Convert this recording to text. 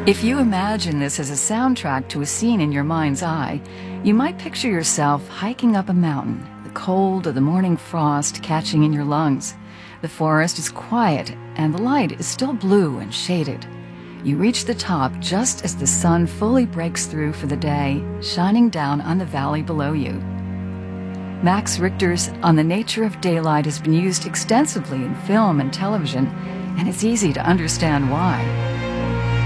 If you imagine this as a soundtrack to a scene in your mind's eye, you might picture yourself hiking up a mountain, the cold of the morning frost catching in your lungs. The forest is quiet, and the light is still blue and shaded. You reach the top just as the sun fully breaks through for the day, shining down on the valley below you. Max Richter's On the Nature of Daylight has been used extensively in film and television, and it's easy to understand why.